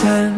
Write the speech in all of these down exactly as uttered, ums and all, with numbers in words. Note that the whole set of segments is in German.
Eltern.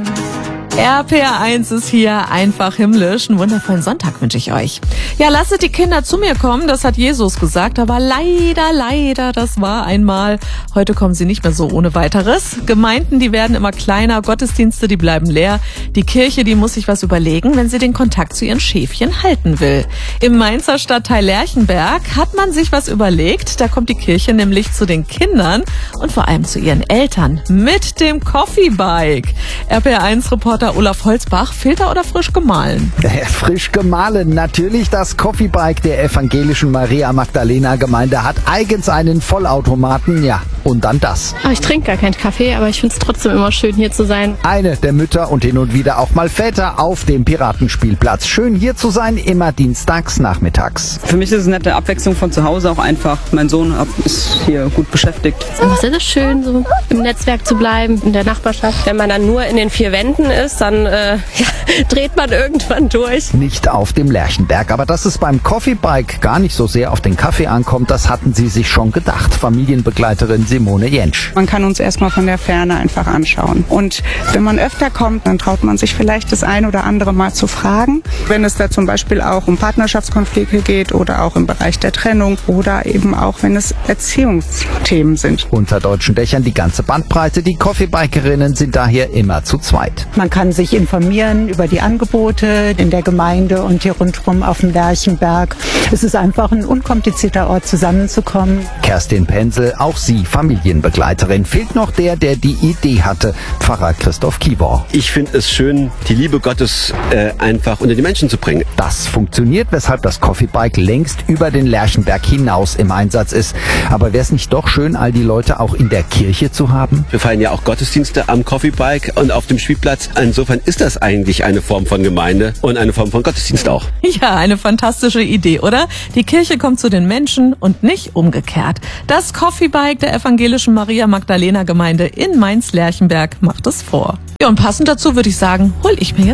R P R eins ist hier einfach himmlisch. Einen wundervollen Sonntag wünsche ich euch. Ja, lasset die Kinder zu mir kommen, das hat Jesus gesagt, aber leider, leider, das war einmal. Heute kommen sie nicht mehr so ohne weiteres. Gemeinden, die werden immer kleiner, Gottesdienste, die bleiben leer. Die Kirche, die muss sich was überlegen, wenn sie den Kontakt zu ihren Schäfchen halten will. Im Mainzer Stadtteil Lerchenberg hat man sich was überlegt. Da kommt die Kirche nämlich zu den Kindern und vor allem zu ihren Eltern mit dem Coffee Bike. R P R eins Reporter Olaf Holzbach, Filter oder frisch gemahlen? Ja, frisch gemahlen, natürlich. Das Coffee Bike der evangelischen Maria Magdalena Gemeinde hat eigens einen Vollautomaten, ja, und dann das. Oh, ich trinke gar keinen Kaffee, aber ich finde es trotzdem immer schön, hier zu sein. Eine der Mütter und hin und wieder auch mal Väter auf dem Piratenspielplatz. Schön hier zu sein, immer dienstags nachmittags. Für mich ist es eine nette Abwechslung von zu Hause auch einfach. Mein Sohn ist hier gut beschäftigt. Es ist einfach sehr, sehr schön, so im Netzwerk zu bleiben, in der Nachbarschaft. Wenn man dann nur in den vier Wänden ist, dann äh, ja, dreht man irgendwann durch. Nicht auf dem Lerchenberg, aber dass es beim Coffee Bike gar nicht so sehr auf den Kaffee ankommt, das hatten sie sich schon gedacht. Familienbegleiterin Simone Jentsch. Man kann uns erstmal von der Ferne einfach anschauen. Und wenn man öfter kommt, dann traut man sich vielleicht das ein oder andere mal zu fragen. Wenn es da zum Beispiel auch um Partnerschaftskonflikte geht oder auch im Bereich der Trennung oder eben auch, wenn es Erziehungsthemen sind. Unter deutschen Dächern die ganze Bandbreite. Die Coffee Bikerinnen sind daher immer zu zweit. Man kann sich informieren über die Angebote in der Gemeinde und hier rundherum auf dem Lerchenberg. Es ist einfach ein unkomplizierter Ort, zusammenzukommen. Kerstin Pensel, auch sie Familienbegleiterin. Fehlt noch der, der die Idee hatte, Pfarrer Christoph Kibor. Ich finde es schön, die Liebe Gottes äh, einfach unter die Menschen zu bringen. Das funktioniert, weshalb das Coffee Bike längst über den Lerchenberg hinaus im Einsatz ist. Aber wäre es nicht doch schön, all die Leute auch in der Kirche zu haben? Wir feiern ja auch Gottesdienste am Coffee Bike und auf dem Spielplatz. Insofern ist das eigentlich eine Form von Gemeinde und eine Form von Gottesdienst auch. Ja, eine fantastische Idee, oder? Die Kirche kommt zu den Menschen und nicht umgekehrt. Das Coffee Bike der evangelischen Maria Magdalena Gemeinde in Mainz-Lerchenberg macht es vor. Ja, und passend dazu würde ich sagen, hol ich mir jetzt